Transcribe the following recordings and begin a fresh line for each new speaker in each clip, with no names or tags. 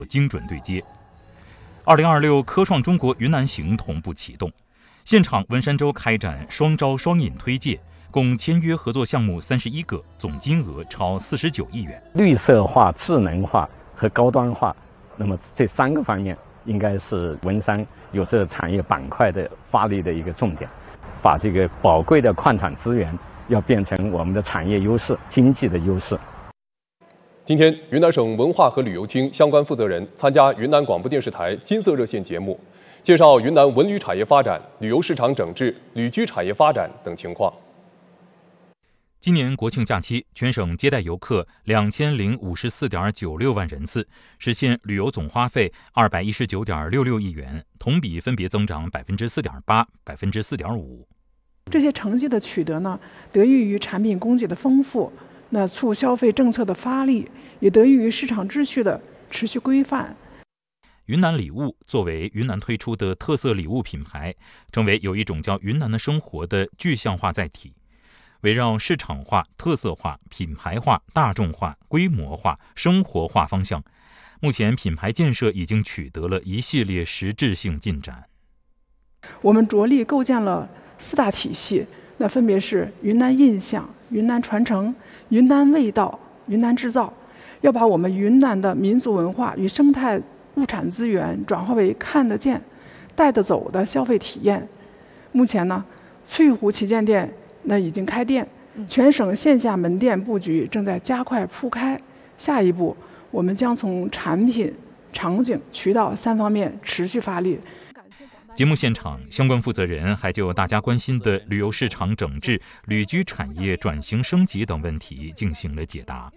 精准对接。2026科创中国云南行同步启动，现场文山州开展双招双引推介，共签约合作项目31个，总金额超49亿元。
绿色化、智能化和高端化，那么这3个方面应该是文山有色产业板块的发力的一个重点，把这个宝贵的矿产资源要变成我们的产业优势、经济的优势。
今天，云南省文化和旅游厅相关负责人参加云南广播电视台金色热线节目，介绍云南文旅产业发展、旅游市场整治、旅居产业发展等情况。
今年国庆假期，全省接待游客2054.96万人次，实现旅游总花费219.66亿元，同比分别增长4.8%、4.5%。
这些成绩的取得呢，得益于产品供给的丰富，促消费政策的发力，也得益于市场秩序的持续规范。
云南礼物作为云南推出的特色礼物品牌，成为有一种叫云南的生活的具象化载体。围绕市场化、特色化、品牌化、大众化、规模化、生活化方向，目前品牌建设已经取得了一系列实质性进展。
我们着力构建了4大体系，分别是云南印象、云南传承、云南味道、云南制造，要把我们云南的民族文化与生态物产资源转化为看得见、带得走的消费体验。目前呢，翠湖旗舰店已经开店，全省线下门店布局正在加快铺开。下一步，我们将从产品、场景、渠道3方面持续发力。
节目现场，相关负责人还就大家关心的旅游市场整治、旅居产业转型升级等问题进行了解答。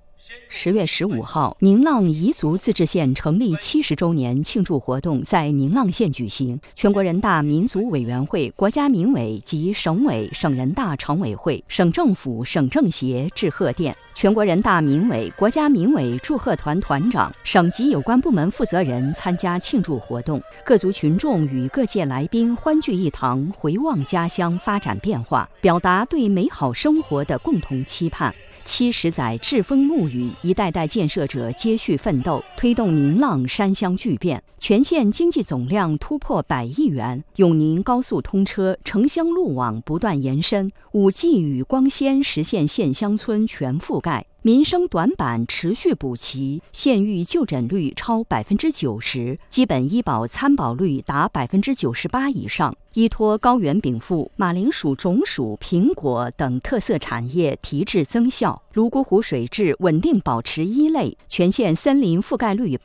10月15号，宁蒗彝族自治县成立70周年庆祝活动在宁蒗县举行。全国人大民族委员会、国家民委及省委、省人大常委会、省政府、省政协致贺电。全国人大民委、国家民委祝贺团团长、省级有关部门负责人参加庆祝活动。各族群众与各界来宾欢聚一堂，回望家乡发展变化，表达对美好生活的共同期盼。70载栉风沐雨，一代代建设者接续奋斗，推动宁蒗山乡巨变，全县经济总量突破100亿元，永宁高速通车，城乡路网不断延伸，5G 与光纤实现县乡村全覆盖，民生短板持续补齐，县域就诊率超90%，基本医保参保率达98%以上。依托高原禀赋、马铃薯种薯、苹果等特色产业提质增效，泸沽湖水质稳定保持1类，全县森林覆盖率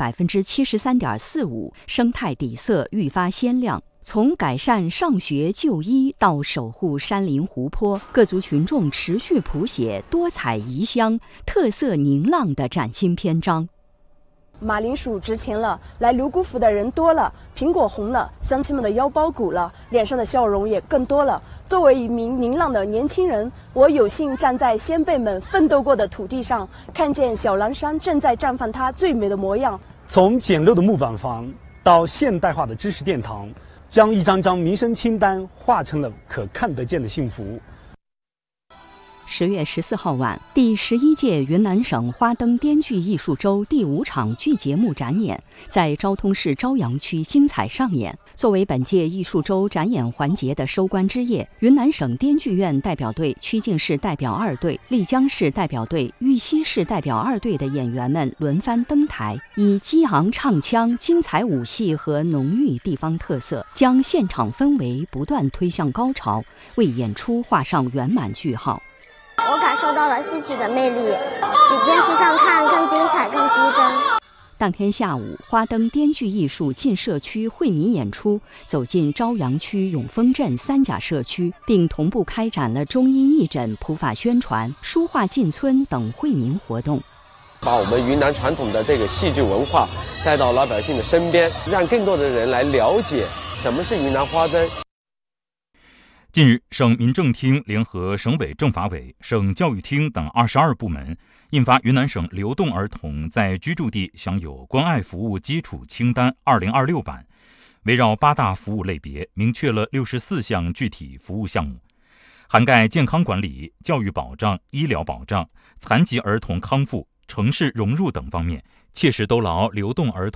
73.45%，生态底色愈发鲜亮。从改善上学就医到守护山林湖泊，各族群众持续谱写多彩宜乡、特色宁蒗的崭新篇章。
马铃薯值钱了，来泸沽湖的人多了，苹果红了，乡亲们的腰包鼓了，脸上的笑容也更多了。作为一名宁蒗的年轻人，我有幸站在先辈们奋斗过的土地上，看见小蓝山正在绽放它最美的模样。
从简陋的木板房到现代化的知识殿堂，将一张张民生清单化成了可看得见的幸福。
10月14号晚，第11届云南省花灯滇剧艺术周第5场剧节目展演在昭通市朝阳区精彩上演。作为本届艺术周展演环节的收官之夜，云南省滇剧院代表队、曲靖市代表2队、丽江市代表队、玉溪市代表2队的演员们轮番登台，以激昂唱腔、精彩舞戏和浓郁地方特色，将现场氛围不断推向高潮，为演出画上圆满句号。
我感受到了戏曲的魅力，比电视上看更精彩、更逼真。
当天下午，花灯滇剧艺术进社区惠民演出，走进朝阳区永丰镇3甲社区，并同步开展了中医义诊、普法宣传、书画进村等惠民活动，
把我们云南传统的这个戏剧文化带到老百姓的身边，让更多的人来了解什么是云南花灯。
近日，省民政厅联合省委政法委、省教育厅等22部门印发《云南省流动儿童在居住地享有关爱服务基础清单2026版》，围绕8大服务类别，明确了64项具体服务项目，涵盖健康管理、教育保障、医疗保障、残疾儿童康复、城市融入等方面， 切实兜牢流动儿童